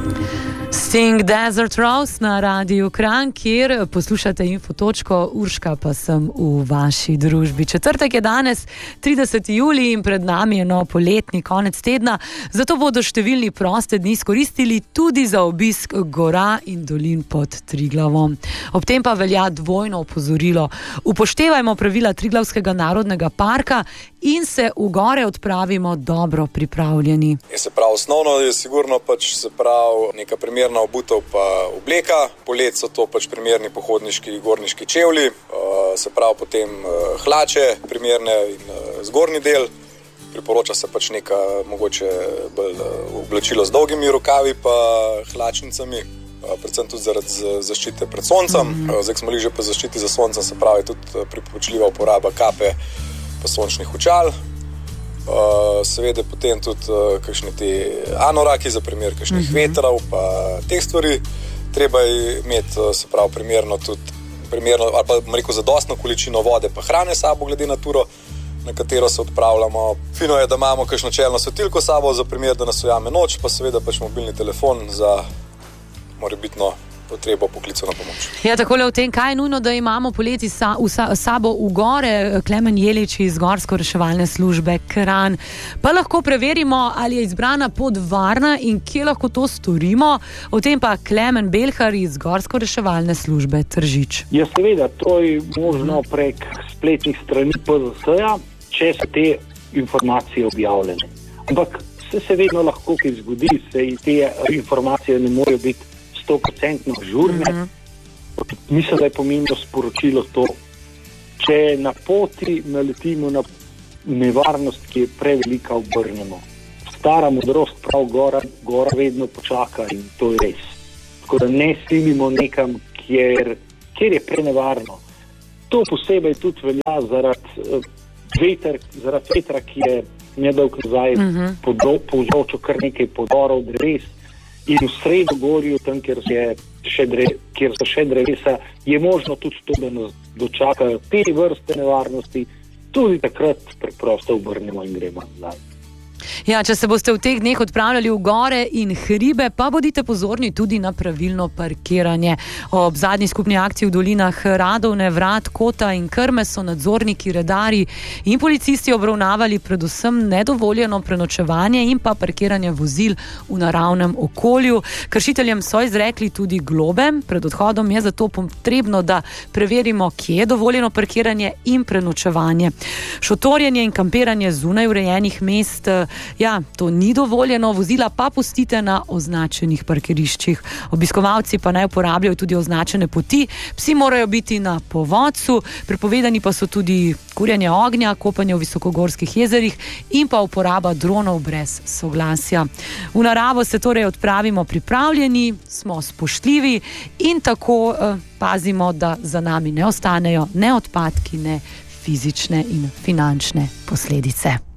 Sting Desert Rose na Radiu Kranj, kjer poslušate Infotočko, Urška pa sem v vaši družbi. Četrtek je danes, 30. julij in pred nami je nov poletni konec tedna, zato bodo številni proste dni izkoristili tudi za obisk gora in dolin pod Triglavom. Ob tem pa velja dvojno opozorilo. Upoštevajmo pravila Triglavskega narodnega parka in se v gore odpravimo dobro pripravljeni. Se pravi, osnovno je sigurno neka primerna obutev pa obleka, polet so to primerni pohodniški gorniški čevlji, se pravi potem hlače, primerne in zgornji del, priporoča se neka mogoče bolj oblačilo z dolgimi rokavi pa hlačnicami, predvsem tudi zaradi zaščite pred soncem. Zdaj smo že po zaščiti za soncem, se pravi tudi priporočljiva uporaba kape pa sončnih očal. Seveda potem tudi kakšni ti anoraki za primer kakšnih vetrov pa teh stvari. Treba je imeti, se pravi, primerno ali pa rekel zadostno količino vode pa hrane sabo glede na turo, na katero se odpravljamo. Fino je, da imamo kakšno čelno svetilko sabo za primer, da nas ujame noč, pa seveda mobilni telefon za morebitno potrebo poklicana pomoč. Ja, takole o tem, kaj je nujno, da imamo poleti sabo v gore. Klemen Jelič iz Gorsko-reševalne službe Kranj. Pa lahko preverimo, ali je izbrana pot varna in kje lahko to storimo. O tem pa Klemen Belhar iz Gorsko-reševalne službe Tržič. Ja, seveda, to je možno prek spletnih strani PZS-ja, če so te informacije objavljene. Ampak se vedno lahko kaj zgodi, se te informacije ne morejo biti 100% žurne. Mislim, da je pomembno sporočilo to, če na poti naletimo na nevarnost, ki je prevelika, obrnemo. Stara modrost prav gora vedno počaka in to je res. Tako da ne silimo nekam, kjer je prenevarno. To posebej tudi velja zaradi vetra, ki je nedolgo nazaj povzročil kar nekaj podorov dreves. In v sredogorju, tam, kjer so še drevesa, je možno tudi to, da nas dočakajo te vrste nevarnosti, tudi takrat preprosto obrnemo in gremo nazaj. Ja, če se boste v teh dneh odpravljali v gore in hribe, pa bodite pozorni tudi na pravilno parkiranje. Ob zadnji skupni akciji v dolinah Radovne, Vrat, Kota in Krme so nadzorniki, redarji in policisti obravnavali predvsem nedovoljeno prenočevanje in pa parkiranje vozil v naravnem okolju. Kršiteljem so izrekli tudi globe. Pred odhodom je zato potrebno, da preverimo, kje je dovoljeno parkiranje in prenočevanje. Šotorjenje in kampiranje zunaj urejenih mest, ja, to ni dovoljeno, vozila pa pustite na označenih parkiriščih. Obiskovalci pa naj uporabljajo tudi označene poti, psi morajo biti na povodcu, prepovedani pa so tudi kurjenje ognja, kopanje v visokogorskih jezerih in pa uporaba dronov brez soglasja. V naravo se torej odpravimo pripravljeni, smo spoštljivi in tako pazimo, da za nami ne ostanejo ne odpadki, ne fizične in finančne posledice.